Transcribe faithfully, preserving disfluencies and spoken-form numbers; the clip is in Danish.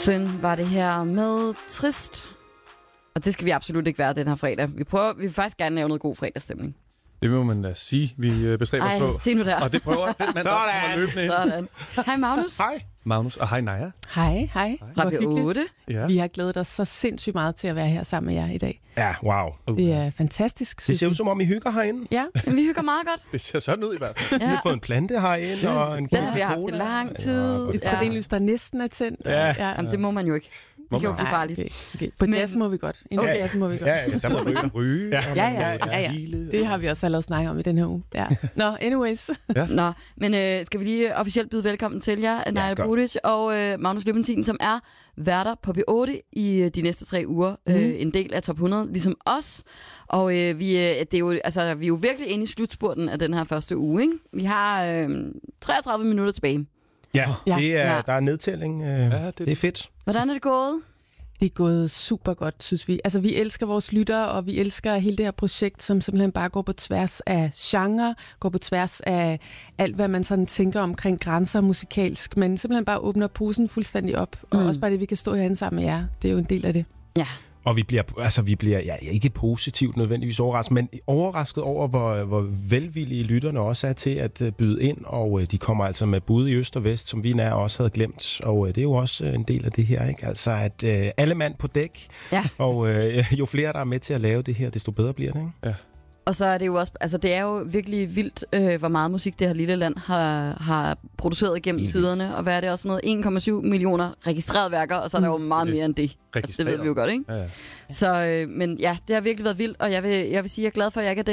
Synd var det her med Trist. Og det skal vi absolut ikke være den her fredag. Vi prøver, vi vil faktisk gerne lave noget god fredagsstemning. Det må man da sige, vi bestræber os på. Ej, se nu der. Og det prøver den mand, der kommer løbende ind. Sådan. Hej Magnus. Hej Magnus, og hej Naja. Hej, hej. Fra B otte. Ja. Vi har glædet os så sindssygt meget til at være her sammen med jer i dag. Ja, wow. Det er fantastisk. Det ser ud som om, I hygger herinde. Ja. Men vi hygger meget godt. Det ser sådan ud i hvert fald. Ja. Vi har fået en plante herinde, og en Den har vi haft i lang tid. Et stearinlys, der næsten er tændt. Ja. ja. Jamen, det må man jo ikke. Det kan jo blive farligt. Okay, okay. På jazzen må vi godt. Inden Okay. okay. jazzen må vi godt. Ja, ja, der må ryge. Ryge. Ja. Ja, ja, ja, ja. Det har vi også allerede snakket om i den her uge. Ja. Nå, anyways. Ja. Nå, men øh, skal vi lige officielt byde velkommen til jer, Naja godt. Budic og øh, Magnus Løbentin, som er værter på B otte i øh, de næste tre uger. Mm. Øh, en del af top hundrede, ligesom os. Og øh, vi, øh, det er jo, altså, vi er jo virkelig inde i slutspurten af den her første uge. Ikke? Vi har øh, treogtredive minutter tilbage. Ja, Ja. det er, Ja. der er nedtælling. Øh, det- det, det er fedt. Hvordan er det gået? Det er gået super godt, synes vi. Altså, vi elsker vores lyttere, og vi elsker hele det her projekt, som simpelthen bare går på tværs af genre, går på tværs af alt, hvad man sådan tænker omkring grænser musikalsk, men simpelthen bare åbner posen fuldstændig op. Og Mm. også bare det, vi kan stå herinde sammen med jer. Det er jo en del af det. Ja. Og vi bliver, altså vi bliver ja, ikke positivt nødvendigvis overrasket, men overrasket over, hvor, hvor velvillige lytterne også er til at uh, byde ind, og uh, de kommer altså med bud i øst og vest, som vi nær også havde glemt, og uh, det er jo også uh, en del af det her, ikke? Altså at uh, alle mand på dæk, Ja. og uh, jo flere, der er med til at lave det her, desto bedre bliver det, ikke? Ja. Og så er det jo også, altså det er jo virkelig vildt, øh, hvor meget musik det her lille land har, har produceret igennem Helt tiderne. Og hvad er det også sådan noget? en komma syv millioner registrerede værker, og så er der jo meget mere end det. Altså, det ved vi jo godt, ikke? Ja, ja. Så, øh, men ja, det har virkelig været vildt, og jeg vil, jeg vil sige, at jeg er glad for, at jeg ikke er